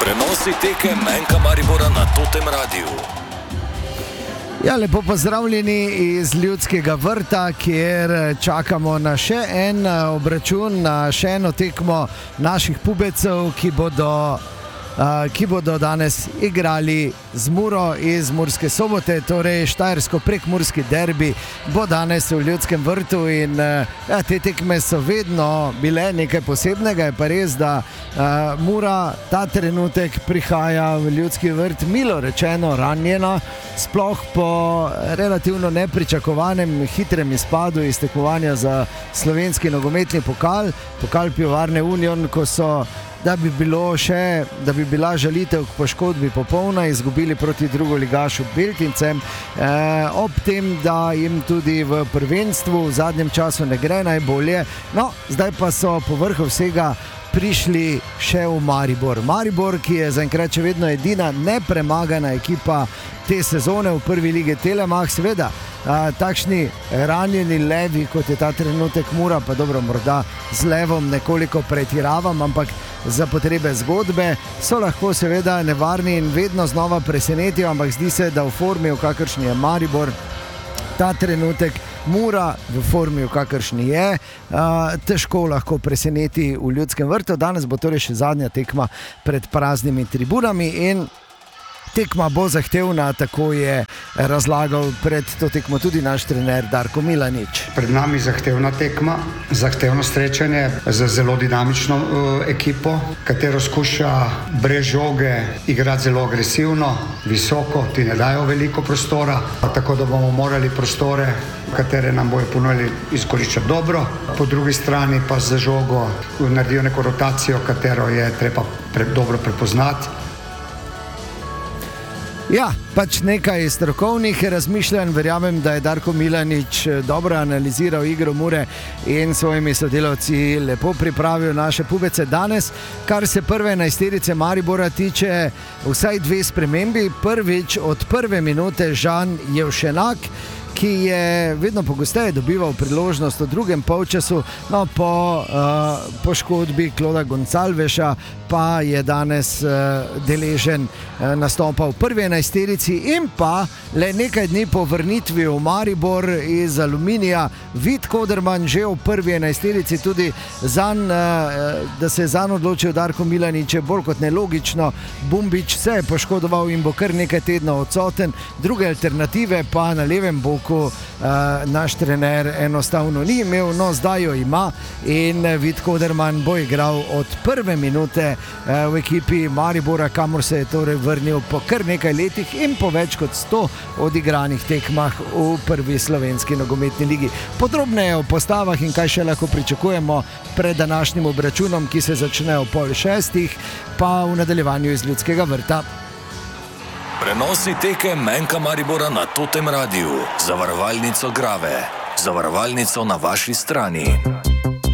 Prenosi tekem Enka Maribora na Totem Radiu. Ja, lepo pozdravljeni iz Ljudskega vrta, kjer čakamo na še en obračun, na še eno tekmo naših pubecev, ki bodo danes igrali z Muro iz Murske Sobote, torej štajersko-prekmurski derbi bo danes v Ljudskem vrtu in te tekme so vedno bile nekaj posebnega. Je pa res, da Mura ta trenutek prihaja v Ljudski vrt milo rečeno ranjena, sploh po relativno nepričakovanem hitrem izpadu iz tekmovanja za slovenski nogometni pokal Pivovarne Union, ko so da bi bila žalitev k poškodbi popolna, izgubili proti drugoligašu Beltincem, ob tem, da jim tudi v prvenstvu v zadnjem času ne gre najbolje. No, zdaj pa so povrh vsega prišli še v Maribor. Maribor, ki je zaenkrat še vedno edina nepremagana ekipa te sezone v prvi ligi Telemach. Seveda, takšni ranjeni levi, kot je ta trenutek Mura, pa dobro, morda z levom nekoliko pretiravam, ampak za potrebe zgodbe so lahko seveda nevarni in vedno znova presenetijo, ampak zdi se, da v formi, v kakršni je Maribor ta trenutek, Mura v formi, v kakršni je, težko lahko preseneti v Ljudskem vrtu. Danes bo torej še zadnja tekma pred praznimi tribunami in tekma bo zahtevna, tako je razlagal pred to tekmo tudi naš trener Darko Milanič. Pred nami zahtevna tekma, zahtevno srečanje z zelo dinamično ekipo, katero skuša brez žoge igrati zelo agresivno, visoko, ti ne dajo veliko prostora, tako da bomo morali prostore, katere nam bojo ponujali, izkoriščati dobro. Po drugi strani pa za žogo naredijo neko rotacijo, katero je treba dobro prepoznati. Ja, pač nekaj strokovnih razmišljanj. Verjamem, da je Darko Milanič dobro analiziral igro Mure in svojimi sodelavci lepo pripravil naše pubece. Danes, kar se prve enajsterice Maribora tiče, vsaj dve spremembi. Prvič, od prve minute Žan Jevšenak, ki je vedno pogosteje dobival priložnost v drugem polčasu, no po poškodbi Kloda Gonsalveša pa je danes deležen nastopa v prvi enajsterici in pa le nekaj dni po vrnitvi v Maribor iz Aluminija Vid Koderman že v prvi enajsterici, tudi da se je zanj odločil Darko Milanič, je bolj kot nelogično. Bumbič se je poškodoval in bo kar nekaj tednov odsoten, druge alternative pa na levem boku naš trener enostavno ni imel, no zdaj jo ima in Vid Koderman bo igral od prve minute v ekipi Maribora, kamor se je torej vrnil po kar nekaj letih in po več kot 100 odigranih tekmah v prvi slovenski nogometni ligi. Podrobneje o postavah in kaj še lahko pričakujemo pred današnjim obračunom, ki se začne ob 5:30, pa v nadaljevanju iz Ljudskega vrta. Prenosi tekem Enka Maribora na Totem Radiu. Zavarovalnico Grave. Zavarovalnico na vaši strani.